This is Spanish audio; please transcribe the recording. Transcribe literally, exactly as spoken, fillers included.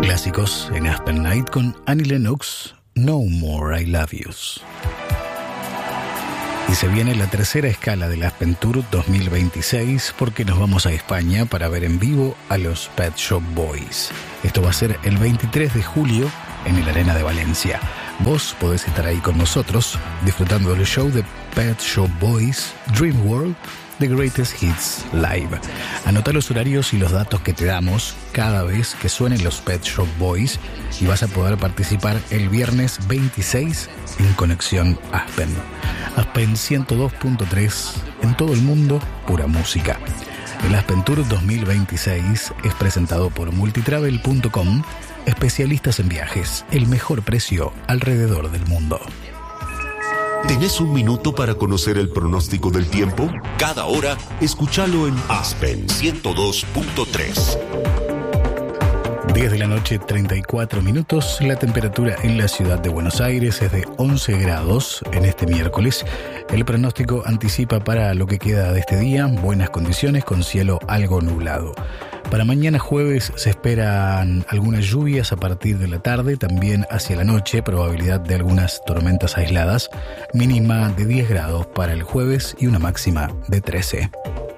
Clásicos en Aspen Night con Annie Lennox, No More I Love Yous. Y se viene la tercera escala del Aspen Tour dos mil veintiséis porque nos vamos a España para ver en vivo a los Pet Shop Boys. Esto va a ser el veintitrés de julio en el Arena de Valencia. Vos podés estar ahí con nosotros disfrutando del show de Pet Shop Boys Dream World The Greatest Hits Live. Anota los horarios y los datos que te damos cada vez que suenen los Pet Shop Boys y vas a poder participar el viernes veintiséis en Conexión Aspen. Aspen ciento dos punto tres, en todo el mundo, pura música. El Aspen Tour dos mil veintiséis es presentado por multitravel punto com, especialistas en viajes, el mejor precio alrededor del mundo. ¿Tenés un minuto para conocer el pronóstico del tiempo? Cada hora, escúchalo en Aspen ciento dos punto tres. diez de la noche, treinta y cuatro minutos. La temperatura en la ciudad de Buenos Aires es de once grados en este miércoles. El pronóstico anticipa para lo que queda de este día buenas condiciones con cielo algo nublado. Para mañana jueves se esperan algunas lluvias a partir de la tarde, también hacia la noche, probabilidad de algunas tormentas aisladas, mínima de diez grados para el jueves y una máxima de trece.